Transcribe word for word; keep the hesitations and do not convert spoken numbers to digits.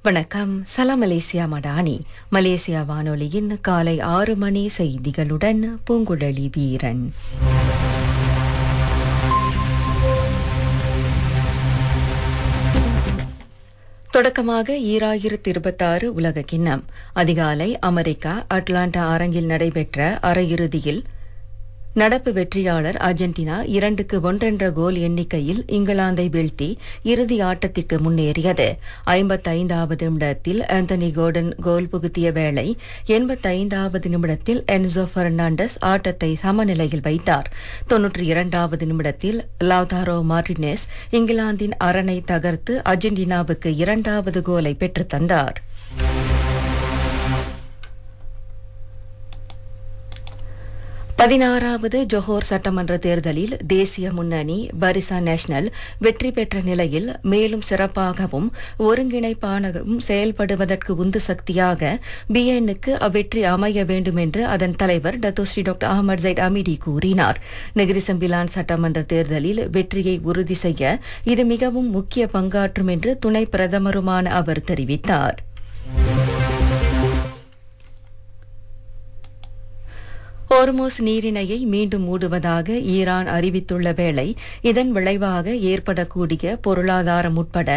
வணக்கம். சலாம் Malaysia Madani. Malaysia வானொலியின் காலை ஆறு மணி செய்திகளுடன் பூங்குழலி வீரன். தொடக்கமாக ஈராயிரத்து இருபத்தாறு உலக கிண்ணம். அதிகாலை அமெரிக்கா அட்லாண்டா அரங்கில் நடைபெற்ற அரையிறுதியில் நடப்பு வெற்றியாளர் அர்ஜென்டினா இரண்டுக்கு ஒன்றென்ற கோல் எண்ணிக்கையில் இங்கிலாந்தை வீழ்த்தி இறுதி ஆட்டத்திற்கு முன்னேறியது. ஐம்பத்தைந்தாவது நிமிடத்தில் ஆந்தனி கோர்டன் கோல் புகுத்திய வேளை எண்பத்தைந்தாவது நிமிடத்தில் என்சோ பெர்னாண்டஸ் ஆட்டத்தை சமநிலையில் வைத்தார். தொன்னூற்றி இரண்டாவது நிமிடத்தில் லவ்தாரோ மார்டினெஸ் இங்கிலாந்தின் அரணை தகர்த்து அர்ஜென்டினாவுக்கு இரண்டாவது கோலை பெற்றுத் தந்தார். பதினாறாவது ஜொஹோர் சட்டமன்ற தேர்தலில் தேசிய முன்னணி பரிசா நேஷனல் வெற்றி பெற்ற நிலையில் மேலும் சிறப்பாகவும் ஒருங்கிணைப்பாகவும் செயல்படுவதற்கு உந்து சக்தியாக பிஎன்னுக்கு அவ்வெற்றி அமைய வேண்டும் என்று அதன் தலைவர் டத்தோஸ்ரீ டாக்டர் அஹமட் ஜைட் அமிடி கூறினார். நெகிரி சம்பிலான் சட்டமன்ற தேர்தலில் வெற்றியை உறுதி செய்ய இது மிகவும் முக்கிய பங்காற்றும் என்று துணை பிரதமருமான அவர் தெரிவித்தார். ஹோர்மோஸ் நீரிணையை மீண்டும் மூடுவதாக ஈரான் அறிவித்துள்ள வேளை இதன் விளைவாக ஏற்படக்கூடிய பொருளாதாரம் உட்பட